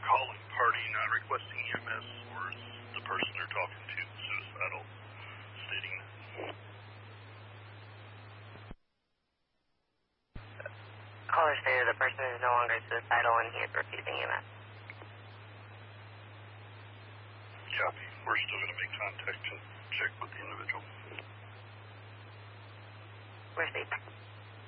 calling party not requesting EMS, or is the person they're talking to suicidal, stating that? Caller stated the person is no longer suicidal and he is refusing EMS. Copy. We're still going to make contact and check with the individual. Receive.